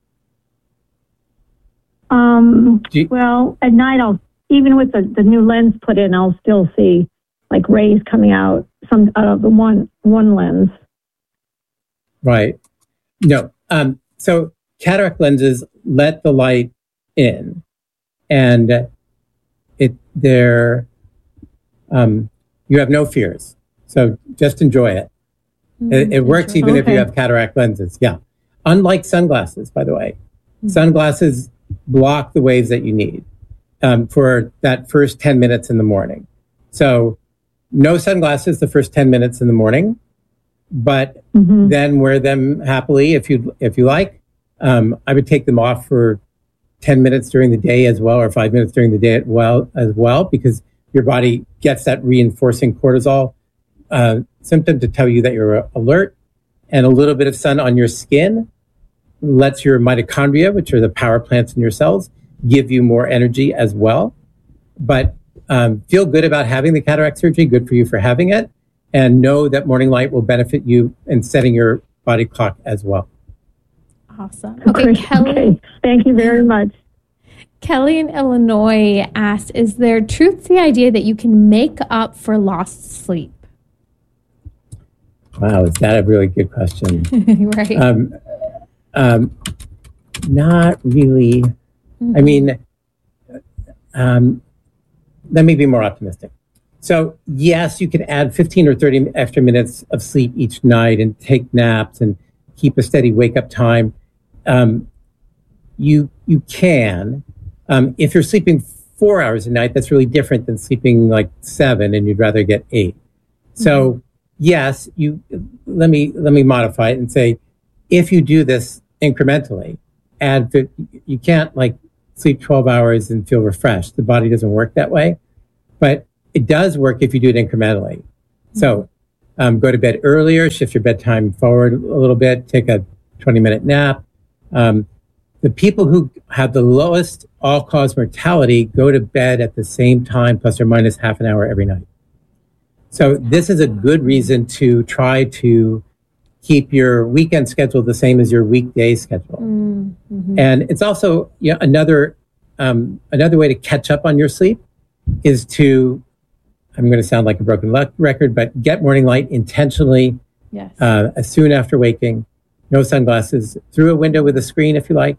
Um, you, well, at night, I'll, even with the, the new lens put in, I'll still see like rays coming out some out of the one, one lens. Right. No. Um, so cataract lenses let the light in, and it, they're, um, you have no fears. So just enjoy it. Mm-hmm. It, it works even okay. if you have cataract lenses. Yeah. Unlike sunglasses, by the way, mm-hmm. sunglasses block the waves that you need um, for that first ten minutes in the morning. So no sunglasses the first ten minutes in the morning, but mm-hmm. then wear them happily if you if you like. Um, I would take them off for ten minutes during the day as well, or five minutes during the day as well, as well because your body gets that reinforcing cortisol uh, symptom to tell you that you're alert. And a little bit of sun on your skin lets your mitochondria, which are the power plants in your cells, give you more energy as well. But um, feel good about having the cataract surgery. Good for you for having it. And know that morning light will benefit you in setting your body clock as well. Awesome. Okay, okay. Kelly. Okay. Thank you very much. Kelly in Illinois asked, is there truth to the idea that you can make up for lost sleep? Wow, is that a really good question? Right. Um, Um, not really. Mm-hmm. I mean, um, let me be more optimistic. So yes, you can add fifteen or thirty extra minutes of sleep each night and take naps and keep a steady wake up time. Um, you you can. Um, if you're sleeping four hours a night, that's really different than sleeping like seven and you'd rather get eight. So mm-hmm. yes, you let me let me modify it and say, if you do this incrementally, add you can't like sleep twelve hours and feel refreshed. The body doesn't work that way, but it does work if you do it incrementally. Mm-hmm. So um, go to bed earlier, shift your bedtime forward a little bit, take a twenty minute nap. Um, the people who have the lowest all-cause mortality go to bed at the same time, plus or minus half an hour every night. So this is a good reason to try to keep your weekend schedule the same as your weekday schedule. Mm-hmm. And it's also you know, another um, another way to catch up on your sleep is to, I'm going to sound like a broken record, but get morning light intentionally. Yes. Uh, as soon after waking, no sunglasses, through a window with a screen if you like,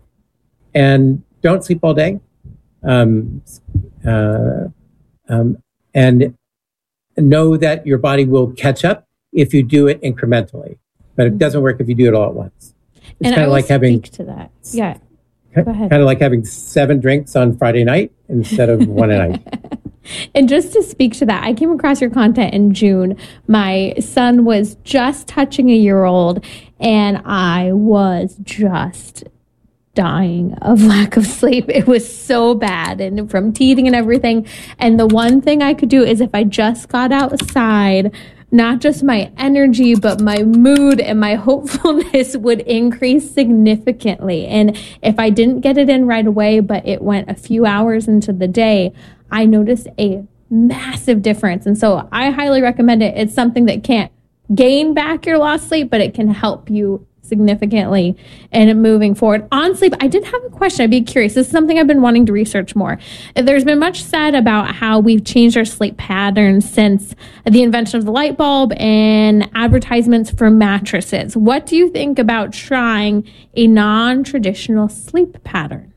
and don't sleep all day. Um, uh, um, and know that your body will catch up if you do it incrementally, but it doesn't work if you do it all at once. It's and kind I of will like having speak to that. Yeah. Go ahead. Kind of like having seven drinks on Friday night instead of one a night. And just to speak to that, I came across your content in June. My son was just touching a year old, and I was just dying of lack of sleep. It was so bad, and from teething and everything. And the one thing I could do is if I just got outside, not just my energy, but my mood and my hopefulness would increase significantly. And if I didn't get it in right away, but it went a few hours into the day, I noticed a massive difference. And so I highly recommend it. It's something that can't gain back your lost sleep, but it can help you significantly and moving forward. On sleep, I did have a question. I'd be curious. This is something I've been wanting to research more. There's been much said about how we've changed our sleep patterns since the invention of the light bulb and advertisements for mattresses. What do you think about trying a non-traditional sleep pattern?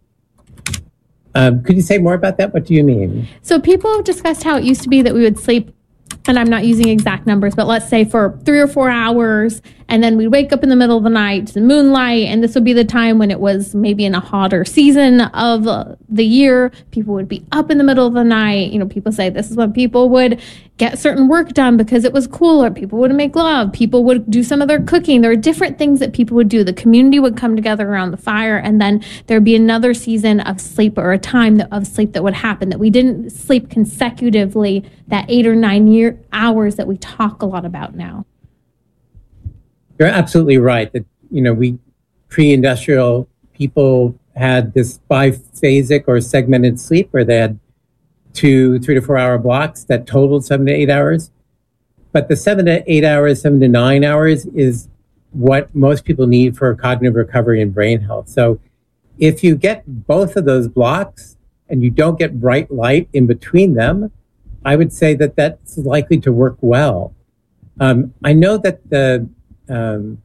Um, could you say more about that? What do you mean? So people have discussed how it used to be that we would sleep, and I'm not using exact numbers, but let's say for three or four hours, and then we'd wake up in the middle of the night to moonlight, and this would be the time when it was maybe in a hotter season of uh, the year. People would be up in the middle of the night. You know, people say this is when people would get certain work done because it was cooler. People would make love. People would do some of their cooking. There were different things that people would do. The community would come together around the fire, and then there'd be another season of sleep or a time that, of sleep that would happen, that we didn't sleep consecutively, that eight or nine year hours that we talk a lot about now. You're absolutely right that, you know, we pre-industrial people had this biphasic or segmented sleep where they had two, three to four hour blocks that totaled seven to eight hours. But the seven to eight hours, seven to nine hours is what most people need for cognitive recovery and brain health. So if you get both of those blocks and you don't get bright light in between them, I would say that that's likely to work well. Um, I know that the um,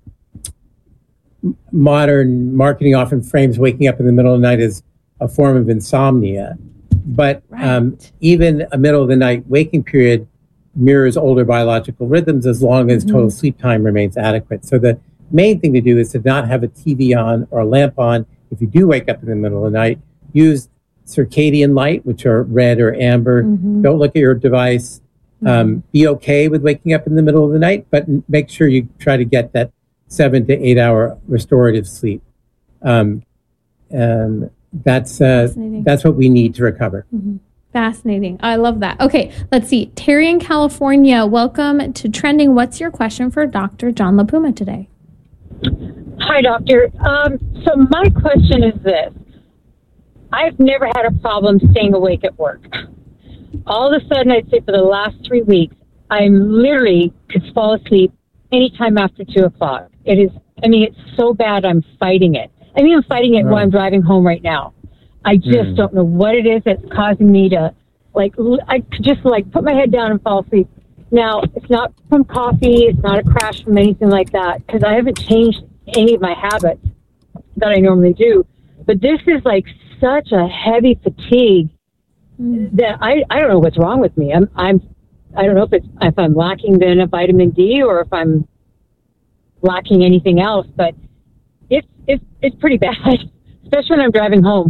modern marketing often frames waking up in the middle of the night as a form of insomnia, but right. um, even a middle of the night waking period mirrors older biological rhythms as long as mm-hmm. total sleep time remains adequate. So the main thing to do is to not have a T V on or a lamp on. If you do wake up in the middle of the night, use circadian light, which are red or amber. Mm-hmm. Don't look at your device. Mm-hmm. Um, be okay with waking up in the middle of the night, but make sure you try to get that seven to eight hour restorative sleep. Um, um, that's uh, that's what we need to recover. Mm-hmm. Fascinating. I love that. Okay, let's see. Terry in California, welcome to Trending. What's your question for Doctor John LaPuma today? Hi, doctor. Um, so my question is this. I've never had a problem staying awake at work. All of a sudden, I'd say for the last three weeks, I literally could fall asleep anytime after two o'clock. It is, I mean, it's so bad I'm fighting it. I mean, I'm fighting it oh. while I'm driving home right now. I just mm. don't know what it is that's causing me to, like, I could just, like, put my head down and fall asleep. Now, it's not from coffee. It's not a crash from anything like that, because I haven't changed any of my habits that I normally do. But this is, like, such a heavy fatigue that I, I don't know what's wrong with me. I'm I'm I don't know if it's if I'm lacking then a vitamin D or if I'm lacking anything else, but it's it's it's pretty bad, especially when I'm driving home.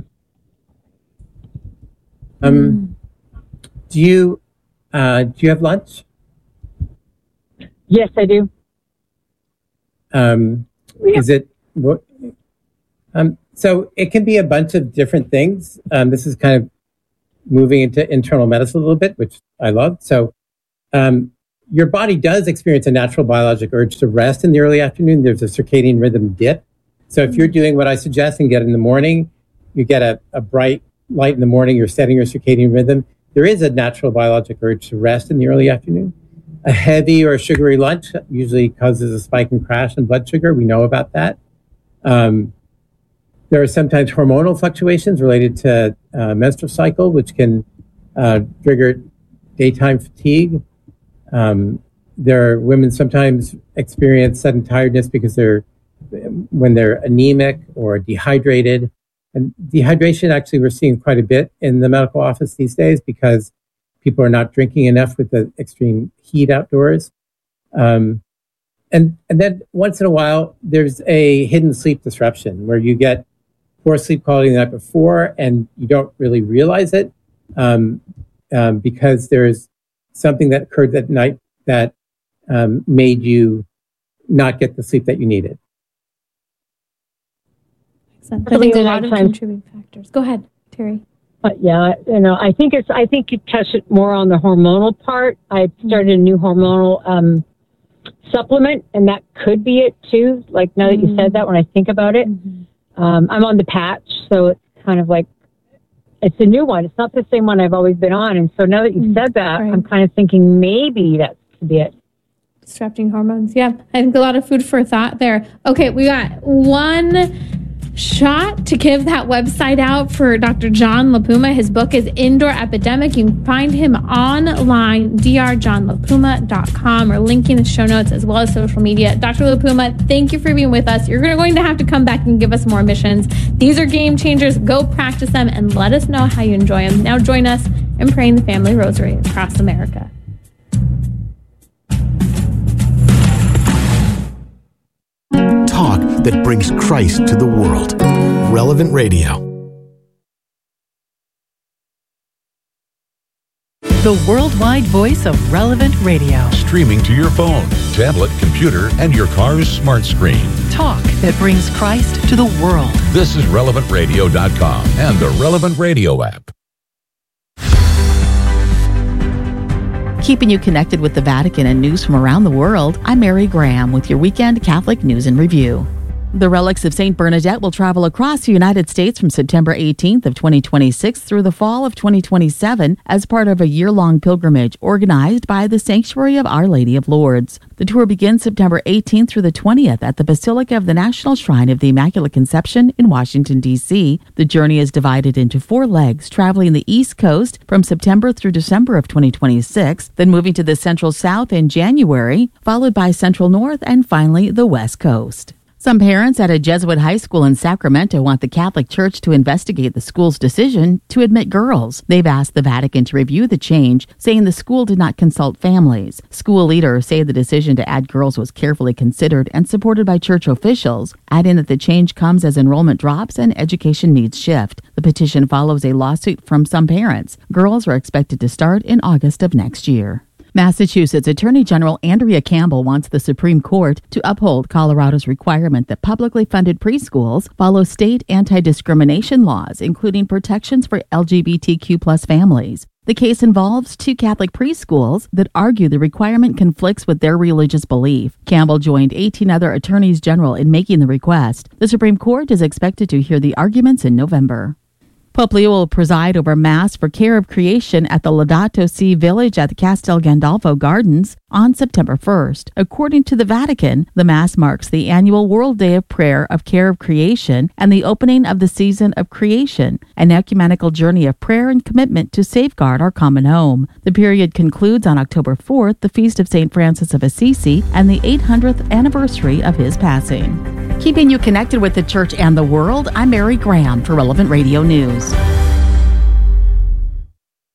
Um, do you uh, do you have lunch? Yes, I do. Um, yeah. Is it what? Um, so it can be a bunch of different things. Um, this is kind of moving into internal medicine a little bit, which I love. So um, your body does experience a natural biologic urge to rest in the early afternoon. There's a circadian rhythm dip. So if you're doing what I suggest and get in the morning, you get a, a bright light in the morning, you're setting your circadian rhythm. There is a natural biologic urge to rest in the early afternoon. A heavy or sugary lunch usually causes a spike and crash in blood sugar. We know about that. Um, there are sometimes hormonal fluctuations related to uh, menstrual cycle, which can uh, trigger daytime fatigue. Um, there are women sometimes experience sudden tiredness because they're when they're anemic or dehydrated. And dehydration, actually, we're seeing quite a bit in the medical office these days because people are not drinking enough with the extreme heat outdoors. Um, and, and then once in a while, there's a hidden sleep disruption where you get poor sleep quality the night before and you don't really realize it um, um, because there's something that occurred that night that um, made you not get the sleep that you needed. I think a lot of contributing factors. Go ahead, Terry. Uh, yeah, you know, I think it's. I think you touched it more on the hormonal part. I started a new hormonal um, supplement, and that could be it too. Like now that you said that, when I think about it, mm-hmm. um, I'm on the patch, so it's kind of like it's a new one. It's not the same one I've always been on, and so now that you mm-hmm. said that, right. I'm kind of thinking maybe that could be it. Disrupting hormones. Yeah, I think a lot of food for thought there. Okay, we got one shot to give that website out for Doctor John LaPuma. His book is Indoor Epidemic. You can find him online, d r john lapuma dot com, or linking the show notes as well as social media. Doctor LaPuma, thank you for being with us. You're going to have to come back and give us more missions. These are game changers. Go practice them and let us know how you enjoy them. Now join us in praying the family rosary across America. Talk that brings Christ to the world. Relevant Radio. The worldwide voice of Relevant Radio. Streaming to your phone, tablet, computer, and your car's smart screen. Talk that brings Christ to the world. This is relevant radio dot com and the Relevant Radio app. Keeping you connected with the Vatican and news from around the world, I'm Mary Graham with your weekend Catholic News and Review. The relics of Saint Bernadette will travel across the United States from September eighteenth of twenty twenty-six through the fall of twenty twenty-seven as part of a year-long pilgrimage organized by the Sanctuary of Our Lady of Lourdes. The tour begins September eighteenth through the twentieth at the Basilica of the National Shrine of the Immaculate Conception in Washington, D C The journey is divided into four legs, traveling the East Coast from September through December of twenty twenty-six, then moving to the Central South in January, followed by Central North, and finally the West Coast. Some parents at a Jesuit high school in Sacramento want the Catholic Church to investigate the school's decision to admit girls. They've asked the Vatican to review the change, saying the school did not consult families. School leaders say the decision to add girls was carefully considered and supported by church officials, adding that the change comes as enrollment drops and education needs shift. The petition follows a lawsuit from some parents. Girls are expected to start in August of next year. Massachusetts Attorney General Andrea Campbell wants the Supreme Court to uphold Colorado's requirement that publicly funded preschools follow state anti-discrimination laws, including protections for L G B T Q plus families. The case involves two Catholic preschools that argue the requirement conflicts with their religious belief. Campbell joined eighteen other attorneys general in making the request. The Supreme Court is expected to hear the arguments in November. Pope Leo will preside over Mass for Care of Creation at the Laudato Si Village at the Castel Gandolfo Gardens on September first. According to the Vatican, the Mass marks the annual World Day of Prayer of Care of Creation and the opening of the season of creation, an ecumenical journey of prayer and commitment to safeguard our common home. The period concludes on October fourth, the feast of Saint Francis of Assisi, and the eight hundredth anniversary of his passing. Keeping you connected with the Church and the world, I'm Mary Graham for Relevant Radio News.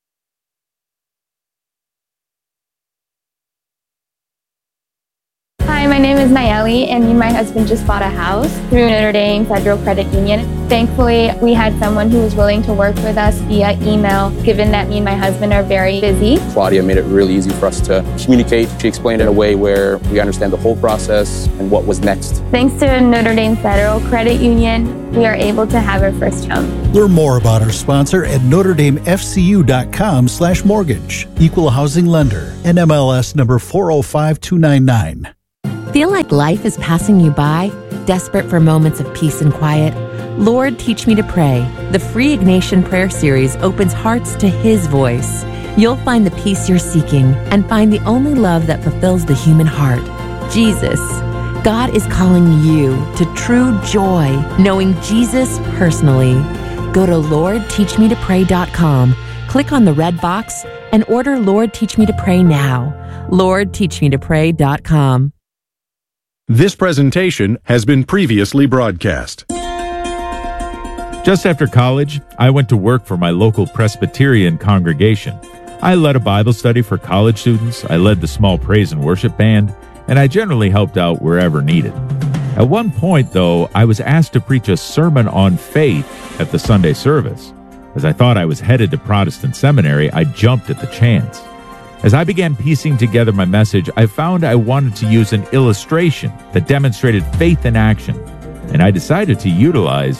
my name is Nayeli, and me and my husband just bought a house through Notre Dame Federal Credit Union. Thankfully, we had someone who was willing to work with us via email, given that me and my husband are very busy. Claudia made it really easy for us to communicate. She explained in a way where we understand the whole process and what was next. Thanks to Notre Dame Federal Credit Union, we are able to have our first home. Learn more about our sponsor at Notre Dame F C U dot com slash mortgage. Equal housing lender. N M L S number four oh five two nine nine. Feel like life is passing you by? Desperate for moments of peace and quiet? Lord, Teach Me to Pray. The free Ignatian Prayer Series opens hearts to His voice. You'll find the peace you're seeking and find the only love that fulfills the human heart, Jesus. God is calling you to true joy, knowing Jesus personally. Go to Lord Teach Me to Pray dot com, click on the red box, and order Lord Teach Me to Pray now. Lord Teach Me to Pray dot com. This presentation has been previously broadcast. Just after college, I went to work for my local Presbyterian congregation. I led a Bible study for college students, I led the small praise and worship band, and I generally helped out wherever needed. At one point, though, I was asked to preach a sermon on faith at the Sunday service. As I thought I was headed to Protestant seminary, I jumped at the chance. As I began piecing together my message, I found I wanted to use an illustration that demonstrated faith in action, and I decided to utilize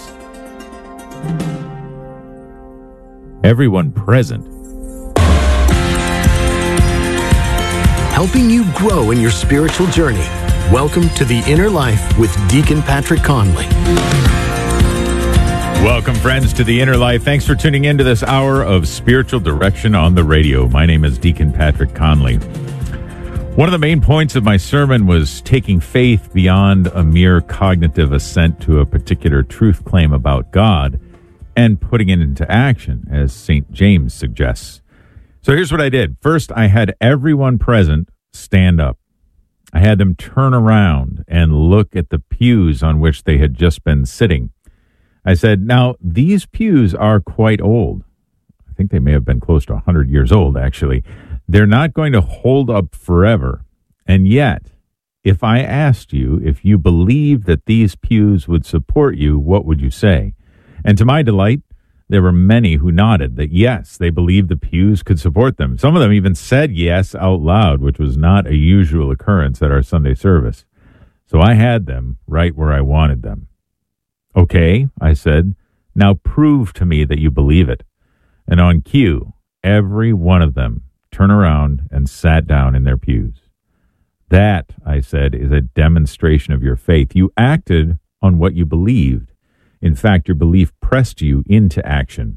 everyone present. Helping you grow in your spiritual journey. Welcome to The Inner Life with Deacon Patrick Conley. Welcome, friends, to The Inner Life. Thanks for tuning in to this hour of spiritual direction on the radio. My name is Deacon Patrick Conley. One of the main points of my sermon was taking faith beyond a mere cognitive assent to a particular truth claim about God and putting it into action, as Saint James suggests. So here's what I did. First, I had everyone present stand up. I had them turn around and look at the pews on which they had just been sitting. I said, now, these pews are quite old. I think they may have been close to one hundred years old, actually. They're not going to hold up forever. And yet, if I asked you if you believed that these pews would support you, what would you say? And to my delight, there were many who nodded that yes, they believed the pews could support them. Some of them even said yes out loud, which was not a usual occurrence at our Sunday service. So I had them right where I wanted them. Okay, I said, now prove to me that you believe it. And on cue, every one of them turned around and sat down in their pews. That, I said, is a demonstration of your faith. You acted on what you believed. In fact, your belief pressed you into action.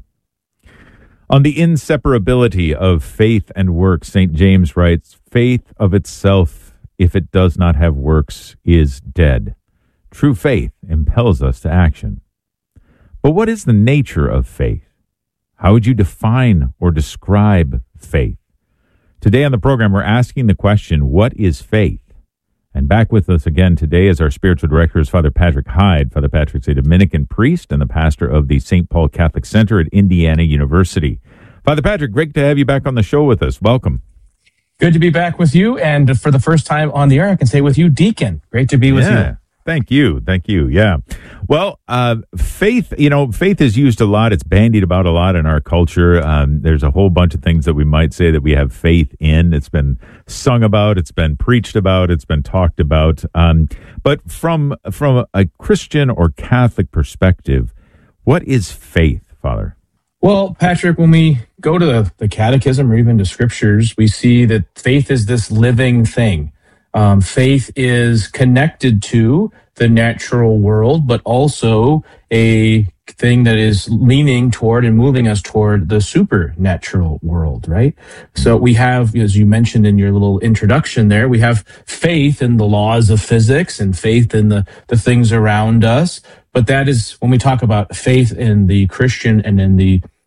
On the inseparability of faith and works, Saint James writes, faith of itself, if it does not have works, is dead. True faith impels us to action. But what is the nature of faith? How would you define or describe faith? Today on the program, we're asking the question, what is faith? And back with us again today is our spiritual director, is Father Patrick Hyde. Father Patrick's a Dominican priest and the pastor of the Saint Paul Catholic Center at Indiana University. Father Patrick, great to have you back on the show with us. Welcome. Good to be back with you. And for the first time on the air, I can say with you, Deacon. Great to be with yeah. you. Thank you. Thank you. Yeah. Well, uh, faith, you know, faith is used a lot. It's bandied about a lot in our culture. Um, there's a whole bunch of things that we might say that we have faith in. It's been sung about. It's been preached about. It's been talked about. Um, but from, from a Christian or Catholic perspective, what is faith, Father? Well, Patrick, when we go to the, the catechism or even to scriptures, we see that faith is this living thing. Um, faith is connected to the natural world, but also a thing that is leaning toward and moving us toward the supernatural world, right? So we have, as you mentioned in your little introduction there, we have faith in the laws of physics and faith in the, the things around us. But that is, when we talk about faith in the Christian and in the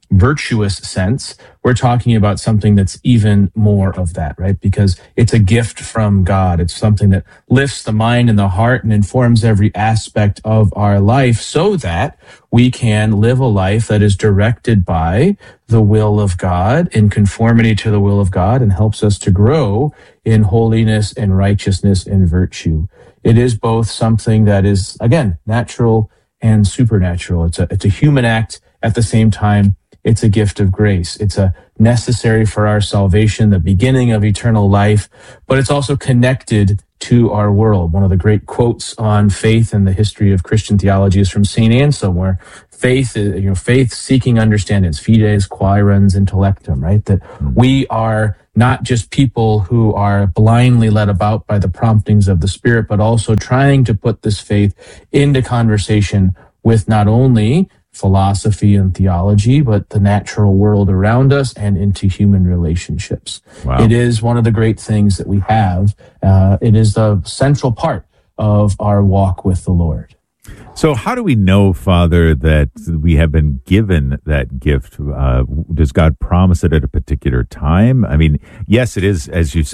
virtuous sense. We're talking about something that's even more of that, right? Because it's a gift from God. It's something that lifts the mind and the heart and informs every aspect of our life so that we can live a life that is directed by the will of God, in conformity to the will of God, and helps us to grow in holiness and righteousness and virtue. It is both something that is, again, natural and supernatural. It's a, it's a human act. At the same time, it's a gift of grace. It's a necessary for our salvation, the beginning of eternal life, but it's also connected to our world. One of the great quotes on faith in the history of Christian theology is from Saint Anselm, where faith is, you know, faith seeking understanding, fides quaerens intellectum, right? That we are not just people who are blindly led about by the promptings of the Spirit, but also trying to put this faith into conversation with not only philosophy and theology, but the natural world around us and into human relationships. Wow. It is one of the great things that we have. Uh, it is the central part of our walk with the Lord. So how do we know, Father, that we have been given that gift? Uh, does God promise it at a particular time? I mean, yes, it is, as you